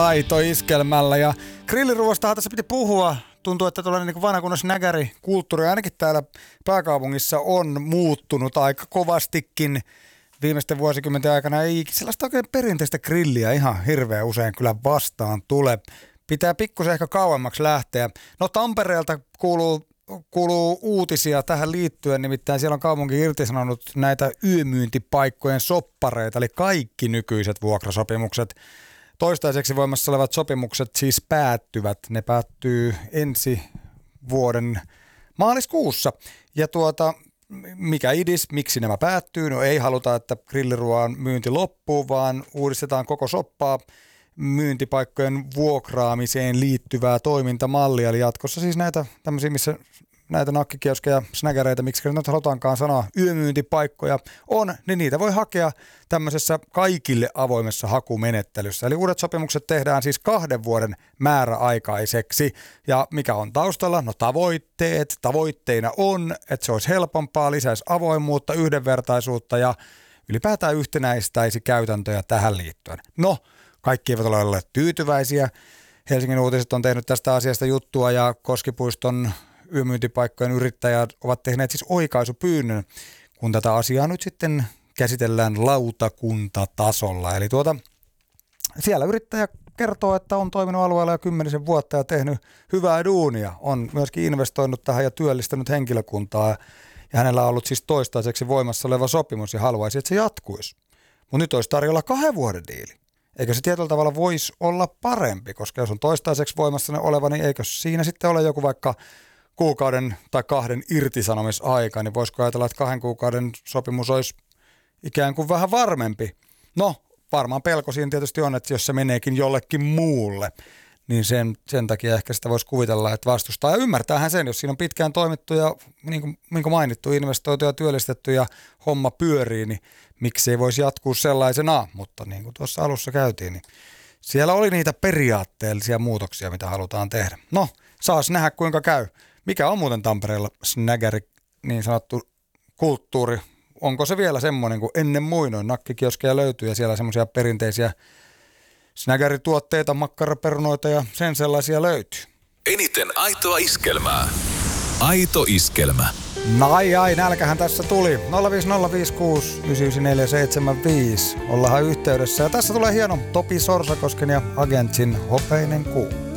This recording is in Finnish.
Aito iskelmällä ja grilliruoastahan tässä piti puhua. Tuntuu, että tuollainen niin vanha kunnon snägärikulttuuri ainakin täällä pääkaupungissa on muuttunut aika kovastikin viimeisten vuosikymmenten aikana. Ei sellaista oikein perinteistä grilliä ihan hirveän usein kyllä vastaan tule. Pitää pikkusen ehkä kauemmaksi lähteä. No Tampereelta kuuluu uutisia tähän liittyen, nimittäin siellä on kaupunki irtisanonut näitä yömyyntipaikkojen soppareita, eli kaikki nykyiset vuokrasopimukset. Toistaiseksi voimassa olevat sopimukset siis päättyvät. Ne päättyy ensi vuoden maaliskuussa. Ja mikä idis, miksi nämä päättyy? No ei haluta, että grilliruoan myynti loppuu, vaan uudistetaan koko soppaa myyntipaikkojen vuokraamiseen liittyvää toimintamallia. Eli jatkossa siis näitä tämmöisiä, missä näitä nakkikioskeja, snägäreitä, miksi nyt halutaankaan sanoa, yömyyntipaikkoja on, niin niitä voi hakea tämmöisessä kaikille avoimessa hakumenettelyssä. Eli uudet sopimukset tehdään siis 2 vuoden määräaikaiseksi. Ja mikä on taustalla? No tavoitteet. Tavoitteina on, että se olisi helpompaa, lisäisi avoimuutta, yhdenvertaisuutta ja ylipäätään yhtenäistäisi käytäntöjä tähän liittyen. No, kaikki eivät ole olleet tyytyväisiä. Helsingin Uutiset on tehnyt tästä asiasta juttua ja Koskipuiston yömyyntipaikkojen yrittäjät ovat tehneet siis oikaisupyynnön, kun tätä asiaa nyt sitten käsitellään lautakuntatasolla. Eli siellä yrittäjä kertoo, että on toiminut alueella jo 10 vuotta ja tehnyt hyvää duunia. On myöskin investoinut tähän ja työllistänyt henkilökuntaa ja hänellä on ollut siis toistaiseksi voimassa oleva sopimus ja haluaisi, että se jatkuisi. Mutta nyt olisi tarjolla 2 vuoden diili. Eikö se tietyllä tavalla voisi olla parempi, koska jos on toistaiseksi voimassa oleva, niin eikö siinä sitten ole joku vaikka kuukauden tai 2 irtisanomisaika, niin voisiko ajatella, että 2 kuukauden sopimus olisi ikään kuin vähän varmempi. No, varmaan pelko siinä tietysti on, että jos se meneekin jollekin muulle, niin sen takia ehkä sitä voisi kuvitella, että vastustaa. Ja ymmärtäähän sen, jos siinä on pitkään toimittu ja niin kuin mainittu, investoitu ja työllistetty ja homma pyörii, niin miksi ei voisi jatkuu sellaisenaan. Mutta niin kuin tuossa alussa käytiin, niin siellä oli niitä periaatteellisia muutoksia, mitä halutaan tehdä. No, saas nähdä kuinka käy. Mikä on muuten Tampereella snägäri, niin sanottu kulttuuri? Onko se vielä semmoinen kuin ennen muinoin? Nakkikioskeja löytyy ja siellä semmoisia perinteisiä snägärituotteita, makkaraperunoita ja sen sellaisia löytyy. Eniten aitoa iskelmää. Aito iskelmä. Ai, nälkähän tässä tuli. 05056994775. Ollaan yhteydessä. Ja tässä tulee hieno Topi Sorsakosken ja Agentsin Hopeinen kuu.